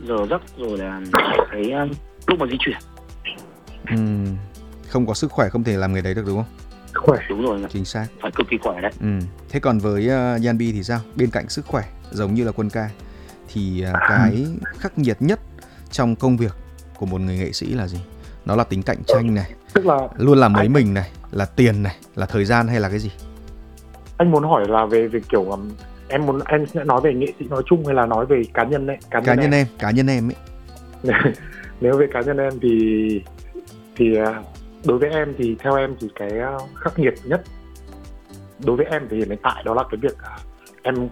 giờ giấc rồi là cái lúc mà di chuyển. Không có sức khỏe không thể làm nghề đấy được đúng không? Khỏe. Đúng rồi. Chính xác. Phải cực kỳ khỏe đấy. Thế còn với Yanbi thì sao? Bên cạnh sức khỏe giống như là Quân Ca thì cái khắc nghiệt nhất trong công việc của một người nghệ sĩ là gì? Nó là tính cạnh tranh này, tức là luôn làm mới mình này, là tiền này, là thời gian hay là cái gì? Anh muốn hỏi là về kiểu em sẽ nói về nghệ sĩ nói chung hay là nói về cá nhân đấy? Cá nhân em ấy. Nếu về cá nhân em thì đối với em thì theo em thì cái khắc nghiệt nhất đối với em thì hiện tại đó là cái việc em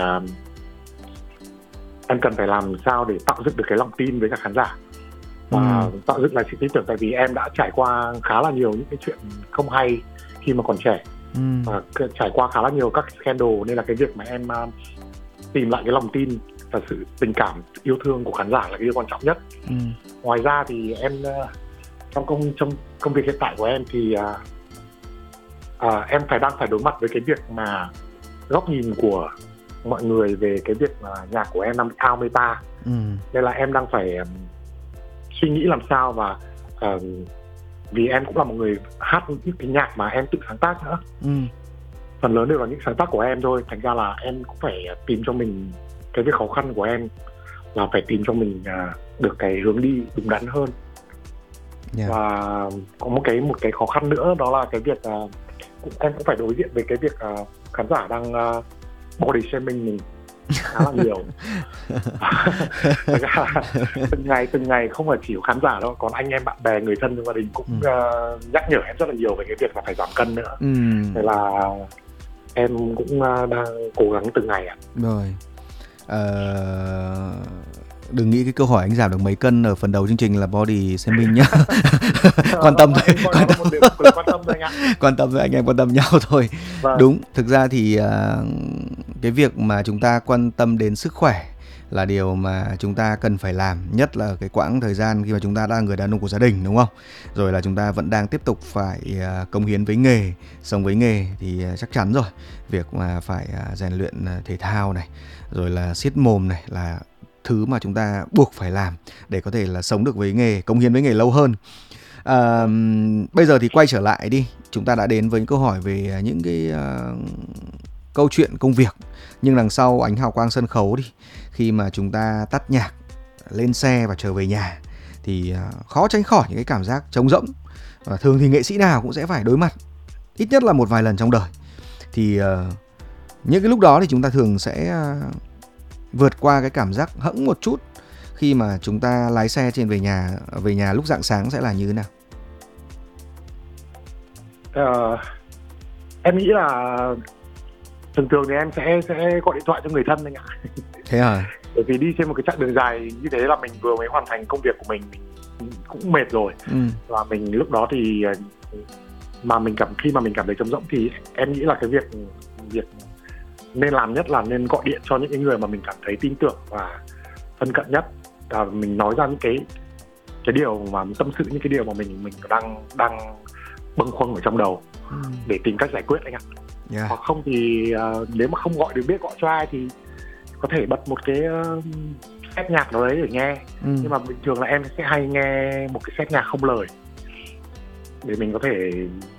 cần phải làm sao để tạo dựng được cái lòng tin với cả khán giả và tạo dựng lại sự tin tưởng, tại vì em đã trải qua khá là nhiều những cái chuyện không hay khi mà còn trẻ và trải qua khá là nhiều các scandal, nên là cái việc mà em tìm lại cái lòng tin và sự tình cảm yêu thương của khán giả là cái điều quan trọng nhất. Ngoài ra thì em trong công việc hiện tại của em thì em đang phải đối mặt với cái việc mà góc nhìn của mọi người về cái việc mà nhạc của em đang bị out meta, nên là em đang phải suy nghĩ làm sao và vì em cũng là một người hát những cái nhạc mà em tự sáng tác nữa, phần lớn đều là những sáng tác của em thôi, thành ra là em cũng phải tìm cho mình cái việc khó khăn của em là phải tìm cho mình được cái hướng đi đúng đắn hơn. Và có một cái khó khăn nữa đó là cái việc em cũng phải đối diện với cái việc khán giả đang body shaming mình khá là nhiều. từng ngày không phải chỉ có khán giả đâu, còn anh em bạn bè người thân trong gia đình cũng nhắc nhở em rất là nhiều về cái việc là phải giảm cân nữa. Thế là em cũng đang cố gắng từng ngày ạ. Rồi. Đừng nghĩ cái câu hỏi anh giảm được mấy cân ở phần đầu chương trình là body shaming nhá. Quan tâm thôi, quan tâm thôi, anh em quan tâm nhau thôi. Đúng, thực ra thì cái việc mà chúng ta quan tâm đến sức khỏe là điều mà chúng ta cần phải làm, nhất là cái quãng thời gian khi mà chúng ta đang là người đàn ông của gia đình, đúng không? Rồi là chúng ta vẫn đang tiếp tục phải cống hiến với nghề, sống với nghề thì chắc chắn rồi, việc mà phải rèn luyện thể thao này, rồi là siết mồm này là thứ mà chúng ta buộc phải làm để có thể là sống được với nghề, cống hiến với nghề lâu hơn. Bây giờ thì quay trở lại đi, chúng ta đã đến với những câu hỏi về những cái câu chuyện công việc, nhưng đằng sau ánh hào quang sân khấu đi, khi mà chúng ta tắt nhạc, lên xe và trở về nhà thì khó tránh khỏi những cái cảm giác trống rỗng, và thường thì nghệ sĩ nào cũng sẽ phải đối mặt ít nhất là một vài lần trong đời. Thì những cái lúc đó thì chúng ta thường sẽ vượt qua cái cảm giác hẫng một chút khi mà chúng ta lái xe trên về nhà lúc rạng sáng sẽ là như thế nào? Em nghĩ là thường thì em sẽ gọi điện thoại cho người thân anh ạ. Thế à? Bởi vì đi trên một cái chặng đường dài như thế là mình vừa mới hoàn thành công việc của mình cũng mệt rồi. Và mình lúc đó thì khi mà mình cảm thấy trống rỗng thì em nghĩ là cái việc nên làm nhất là nên gọi điện cho những cái người mà mình cảm thấy tin tưởng và thân cận nhất, và mình nói ra những cái điều mà tâm sự, những cái điều mà mình đang bâng khuâng ở trong đầu để tìm cách giải quyết anh ạ. Hoặc không thì nếu mà không biết gọi cho ai thì có thể bật một cái set nhạc nào đấy để nghe. Nhưng mà bình thường là em sẽ hay nghe một cái set nhạc không lời để mình có thể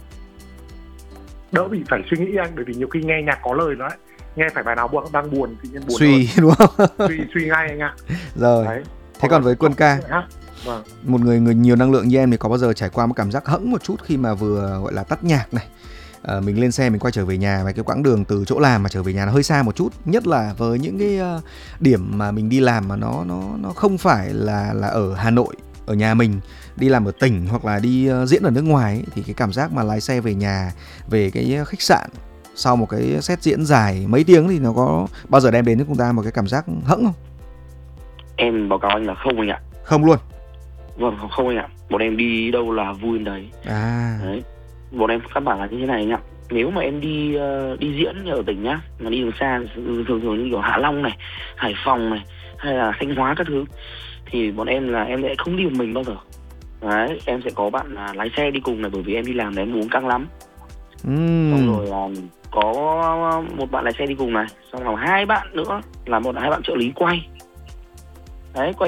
đỡ bị phải suy nghĩ anh, bởi vì nhiều khi nghe nhạc có lời nó nghe phải bài nào đang buồn tự nhiên buồn suy hơn. Đúng không? suy ngay anh ạ. Rồi đấy. Thế còn với Quân Ca, một người nhiều năng lượng như em thì có bao giờ trải qua một cảm giác hẫng một chút khi mà vừa gọi là tắt nhạc này, mình lên xe mình quay trở về nhà, và cái quãng đường từ chỗ làm mà trở về nhà nó hơi xa một chút, nhất là với những cái điểm mà mình đi làm mà nó không phải là ở Hà Nội, ở nhà mình, đi làm ở tỉnh hoặc là đi diễn ở nước ngoài ấy, thì cái cảm giác mà lái xe về nhà, về cái khách sạn sau một cái set diễn dài mấy tiếng thì nó có bao giờ đem đến cho chúng ta một cái cảm giác hẫng không? Em báo cáo anh là không anh ạ. Không luôn? Vâng, không anh ạ. Bọn em đi đâu là vui đấy. Đấy. Bọn em căn bản là như thế này anh ạ. Nếu mà em đi diễn ở tỉnh nhá, mà đi đường xa, thường như kiểu Hạ Long này, Hải Phòng này, hay là Thanh Hóa các thứ, thì bọn em sẽ không đi một mình bao giờ. Đấy, em sẽ có bạn lái xe đi cùng này, bởi vì em đi làm đấy em uống căng lắm. Xong rồi có một bạn lái xe đi cùng này, xong rồi hai bạn nữa là hai bạn trợ lý quay. Đấy, quay